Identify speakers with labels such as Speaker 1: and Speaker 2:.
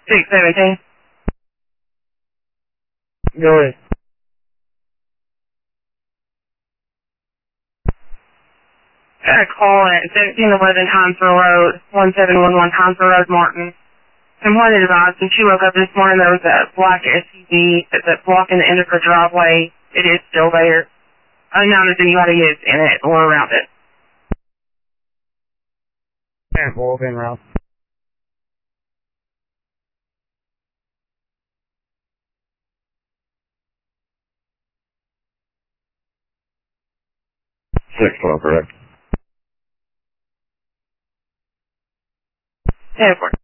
Speaker 1: 617.
Speaker 2: Go ahead.
Speaker 1: Got a call at 1711 Townsville Road, 1711 Townsville Road, Martin. I'm wanted to advise, since she woke up this morning, there was a black SUV that's blocking the end of her driveway. It is still there. Unknown if anybody is in it or around it.
Speaker 2: And walk in, Ralph. correct?
Speaker 1: Yeah, of course.